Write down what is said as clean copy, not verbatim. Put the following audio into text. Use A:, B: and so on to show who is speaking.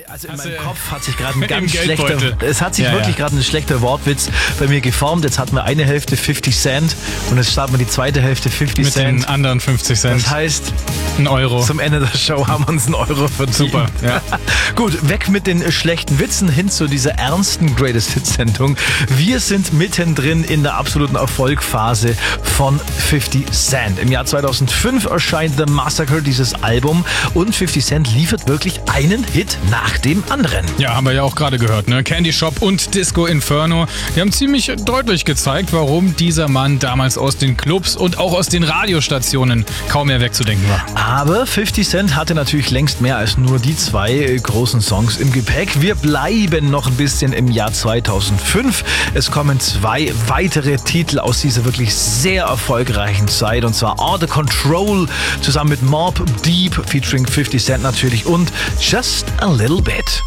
A: Also in meinem Kopf hat sich gerade ein ganz schlechter Wortwitz bei mir geformt. Jetzt hatten wir eine Hälfte 50 Cent und jetzt starten wir die zweite Hälfte 50
B: mit
A: Cent.
B: Mit den anderen 50 Cent.
A: Das heißt,
B: €1.
A: Zum Ende der Show haben wir uns €1 verdient.
B: Super, ja.
A: Gut, weg mit den schlechten Witzen hin zu dieser ernsten Greatest Hits Sendung. Wir sind mittendrin in der absoluten Erfolgphase von 50 Cent. Im Jahr 2005 erscheint The Massacre, dieses Album, und 50 Cent liefert wirklich einen Hit nach dem anderen.
B: Ja, haben wir ja auch gerade gehört, ne? Candy Shop und Disco Inferno. Die haben ziemlich deutlich gezeigt, warum dieser Mann damals aus den Clubs und auch aus den Radiostationen kaum mehr wegzudenken war.
A: Aber 50 Cent hatte natürlich längst mehr als nur die zwei großen Songs im Gepäck. Wir bleiben noch ein bisschen im Jahr 2005. Es kommen zwei weitere Titel aus dieser wirklich sehr erfolgreichen Zeit, und zwar Out of Control zusammen mit Mobb Deep featuring 50 Cent natürlich und Just a Little Bit.